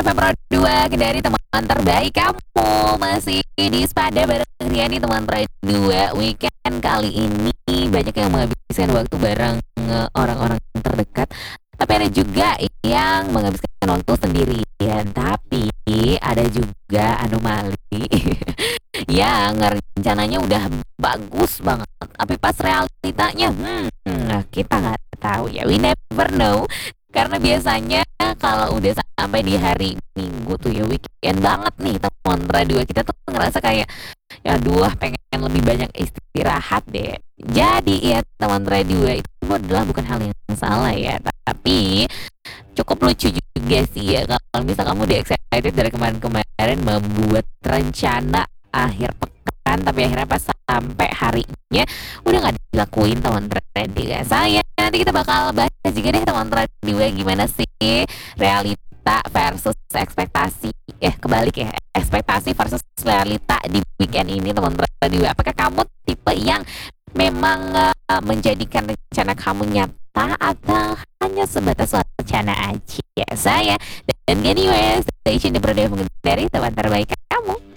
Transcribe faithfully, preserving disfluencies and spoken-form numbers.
F M Pro dua dari teman terbaik kamu. Masih di Spada bareng Riani teman Pro dua. Weekend kali ini banyak yang menghabiskan waktu bareng eh, orang-orang terdekat. Tapi ada juga yang menghabiskan waktu sendirian. Tapi ada juga anomali yang rencananya udah bagus banget. Tapi pas realitanya, hmm, kita nggak tahu ya. We never know. Karena biasanya kalau udah sampai di hari Minggu tuh ya weekend banget nih teman dua kita tuh ngerasa kayak ya aduh pengen lebih banyak istirahat deh. Jadi ya teman dua itu adalah bukan hal yang salah ya, tapi cukup lucu juga sih ya kalau misal kamu udah excited dari kemarin-kemarin membuat rencana akhir pekan tapi akhirnya pas sampai harinya udah nggak dilakuin teman dua. Saya nanti kita bakal bahas juga deh teman dua gimana sih realita versus ekspektasi, eh kebalik ya, ekspektasi versus realita di weekend ini teman dua. Apakah kamu tipe yang memang uh, menjadikan rencana kamu nyata atau hanya sebatas wacana aja? Saya dan anyway station di Pro dari teman terbaik kamu.